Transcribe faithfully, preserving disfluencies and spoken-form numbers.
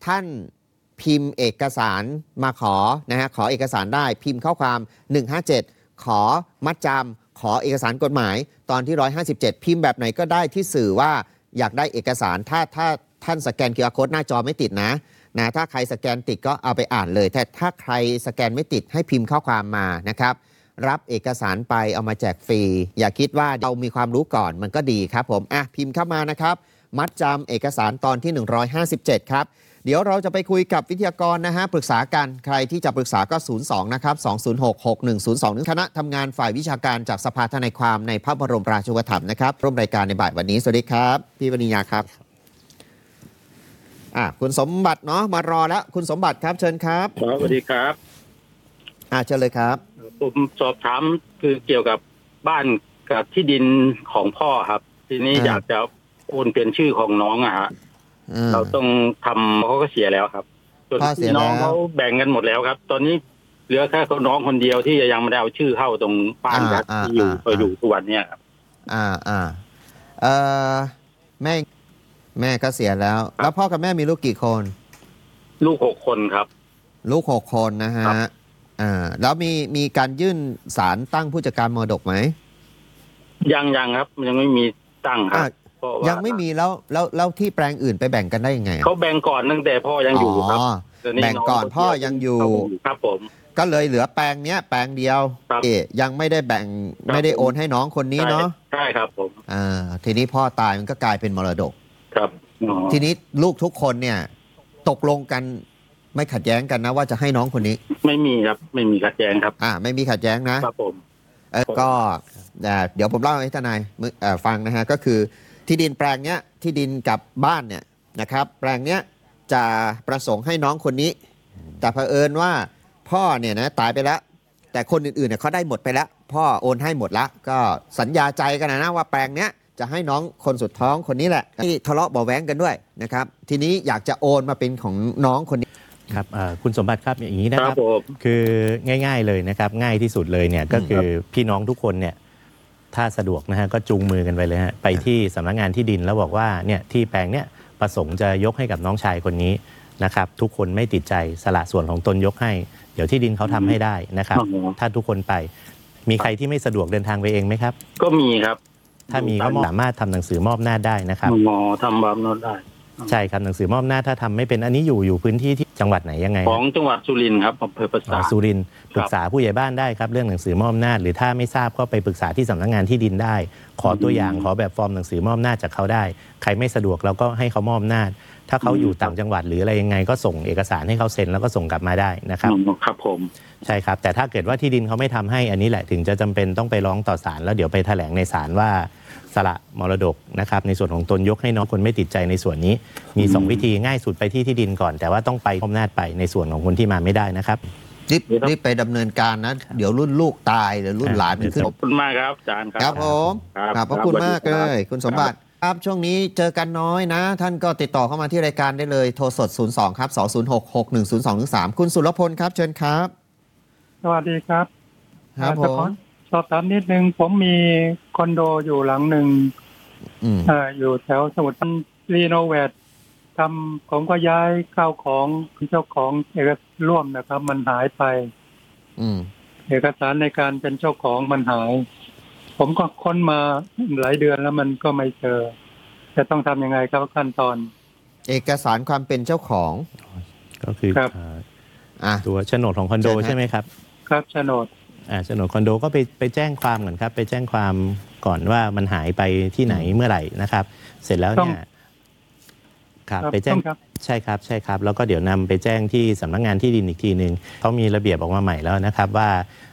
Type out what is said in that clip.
ท่านพิมพ์เอกสารมาขอนะฮะขอเอกสารได้พิมพ์ข้อความหนึ่งห้าเจ็ดขอมัดจำขอเอกสารกฎหมายตอนที่หนึ่งร้อยห้าสิบเจ็ดพิมพ์แบบไหนก็ได้ที่สื่อว่าอยากได้เอกสารถ้าถ้าท่านสแกน คิว อาร์ Code หน้าจอไม่ติดนะนะถ้าใครสแกนติดก็เอาไปอ่านเลยแต่ถ้าใครสแกนไม่ติดให้พิมพ์ข้อความมานะครับรับเอกสารไปเอามาแจกฟรีอย่าคิดว่าเรามีความรู้ก่อนมันก็ดีครับผมอ่ะพิมพ์เข้ามานะครับมัดจำเอกสารตอนที่หนึ่งร้อยห้าสิบเจ็ดครับเดี๋ยวเราจะไปคุยกับวิทยากรนะฮะปรึกษากันใครที่จะปรึกษาก็ศูนย์ สองนะครับสอง ศูนย์ หก หก หนึ่ง ศูนย์ สอง คณะทำงานฝ่ายวิชาการจากสภาทนายความในพระบรมราชูปถัมภ์นะครับร่วมรายการในบ่ายวันนี้สวัสดีครับพี่วณิยาครับอ่ะคุณสมบัติเนาะมารอแล้วคุณสมบัติครับเชิญครับสวัสดีครับอ่ะเชิญเลยครับผมสอบถามคือเกี่ยวกับบ้านกับที่ดินของพ่อครับทีนี้อยากจะโอนเป็นชื่อของน้องอะฮะเราต้องทำเขาก็เสียแล้วครับส่วนพี่น้องเขาแบ่งกันหมดแล้วครับตอนนี้เหลือแค่น้องคนเดียวที่ยังไม่ได้เอาชื่อเข้าตรงบ้านที่อยู่ไปอยู่ทุกวันเนี่ยครับอ่าอ่าเอ่อแม่แม่ก็เสียแล้วแล้วพ่อกับแม่มีลูกกี่คนลูกหกคนครับลูกหกคนนะฮะอ่าแล้วมีมีการยื่นศาลตั้งผู้จัดการมรดกไหมยังยังครับยังไม่มีตั้งครับยังไม่มีแล้วแล้วแล้วที่แปลงอื่นไปแบ่งกันได้ยังไงเขาแบ่งก่อนตั้งแต่พ่อยังอยู่ครับแบ่งก่อนพ่อยังอยู่ครับผมก็เลยเหลือแปลงเนี้ยแปลงเดียวเอ๊ยังไม่ได้แบ่งไม่ได้โอนให้น้องคนนี้เนาะใช่ครับผมอ่าทีนี้พ่อตายมันก็กลายเป็นมรดกครับทีนี้ลูกทุกคนเนี่ยตกลงกันไม่ขัดแย้งกันนะว่าจะให้น้องคนนี้ไม่มีครับไม่มีขัดแย้งครับอ่าไม่มีขัดแย้งนะครับผมเออก็เดี๋ยวผมเล่าให้ทนายฟังนะฮะก็คือที่ดินแปลงเนี้ยที่ดินกับบ้านเนี่ยนะครับแปลงเนี้ยจะประสงค์ให้น้องคนนี้แต่เผอิญว่าพ่อเนี่ยนะตายไปแล้วแต่คนอื่นๆเนี่ยเขาได้หมดไปแล้วพ่อโอนให้หมดแล้วก็สัญญาใจกันนะว่าแปลงเนี้ยจะให้น้องคนสุดท้องคนนี้แหละที่ทะเลาะเบาแว้งกันด้วยนะครับทีนี้อยากจะโอนมาเป็นของน้องคนนี้ครับคุณสมบัติครับอย่างนี้นะครับคือง่ายๆเลยนะครับง่ายที่สุดเลยเนี่ยก็คือพี่น้องทุกคนเนี่ยถ้าสะดวกนะฮะก็จูงมือกันไปเลยฮะไปที่สำนักงานที่ดินแล้วบอกว่าเนี่ยที่แปลงเนี่ยประสงค์จะยกให้กับน้องชายคนนี้นะครับทุกคนไม่ติดใจสละส่วนของตนยกให้เดี๋ยวที่ดินเขาทำให้ได้นะครับถ้าทุกคนไปมีใครที่ไม่สะดวกเดินทางไปเองไหมครับก็มีครับถ้ามีก็สามารถทำหนังสือมอบอำนาจได้นะครับหมอทำมอบอำนาจได้ใช่ครับหนังสือมอบอำนาจถ้าทำไม่เป็นอันนี้อยู่อยู่พื้นที่ที่จังหวัดไหนยังไงของจังหวัดสุรินทร์ครับอำเภอปราสาทสุรินทร์ปรึกษาผู้ใหญ่บ้านได้ครับเรื่องหนังสือมอบอำนาจหรือถ้าไม่ทราบก็ไปปรึกษาที่สำนักงานที่ดินได้ขอตัวอย่างขอแบบฟอร์มหนังสือมอบอำนาจจากเขาได้ใครไม่สะดวกเราก็ให้เขามอบอำนาจถ้าเขาอยู่ต่างจังหวัดหรืออะไรยังไงก็ส่งเอกสารให้เขาเซ็นแล้วก็ส่งกลับมาได้นะครับครับผมใช่ครับแต่ถ้าเกิดว่าที่ดินเขาไม่ทำให้อันนี้แหละถึงจะจำเป็นต้องไปร้องต่อศาลแล้วเดี๋ยวไปแถลงในศาลว่าสละมรดกนะครับในส่วนของตนยกให้น้องคนไม่ติดใจในส่วนนี้มีสองวิธีง่ายสุดไปที่ที่ดินก่อนแต่ว่าต้องไปมอบอำนาจไปในส่วนของคนที่มาไม่ได้นะครับรีบรีบไปดำเนินการนะเดี๋ยวรุ่นลูกตายหรือรุ่นหลานมันขึ้นขอบคุณมากครับอาจารย์ครับผมขอบพระคุณมากเลยคุณสมบัติครับช่วงนี้เจอกันน้อยนะท่านก็ติดต่อเข้ามาที่รายการได้เลยโทรสดศูนย์สองครับสอง ศูนย์ หก หก หนึ่ง ศูนย์ สอง หนึ่ง สามคุณสุรพลครับเชิญครับสวัสดีครับครับผมสอบถามนิดนึงผมมีคอนโดอยู่หลังหนึ่งเอ่ออยู่แถวสมุทรรีโนเวททำผมก็ย้ายข้าวของเจ้าของเอกร่วมนะครับมันหายไปเอกสารในการเป็นเจ้าของมันหายผมก็ค้นมาหลายเดือนแล้วมันก็ไม่เจอจะต้องทำยังไงครับขั้นตอนเอกสารความเป็นเจ้าของก็คือตัวโฉนดของคอนโดใช่ไหมครับครับโฉนดอ่าโฉนดคอนโดก็ไปไปแจ้งความก่อนครับไปแจ้งความก่อนว่ามันหายไปที่ไหนเมื่อไหร่นะครับเสร็จแล้วเนี่ยครับไปแจ้งใช่ครับใช่ครับแล้วก็เดี๋ยวนำไปแจ้งที่สำนักงานที่ดินอีกทีนึงเขามีระเบียบออกมาใหม่แล้วนะครับว่า